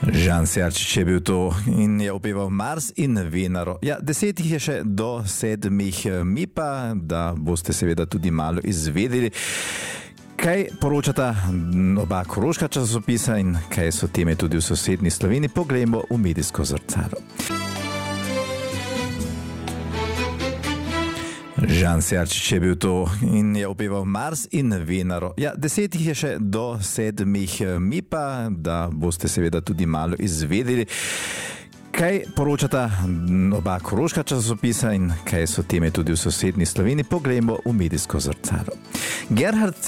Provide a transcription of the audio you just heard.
Žan Serčič je bil to in je opeval Mars in Venero. Ja, 10 jih je še do 7, mi pa, da boste seveda tudi malo izvedeli, kaj poročata oba koroška časopisa in kaj so teme tudi v sosednji Sloveniji. Poglejmo v medijsko zrcalo. Žan Serčič je bil to in je opeval Mars in Venero. Ja, 10 jih je še do 7, mi pa, da boste seveda tudi malo izvedeli, kaj poročata oba koroška časopisa in kaj so teme tudi v sosednji Sloveniji. Poglejmo v medijsko zrcalo. Gerhard